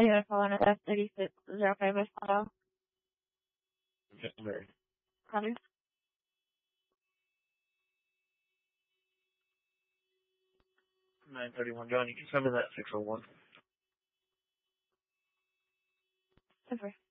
I got a call on a F-36. Is that okay if I spot out? Very. Copy. 931, John, you can send me that 601. Over.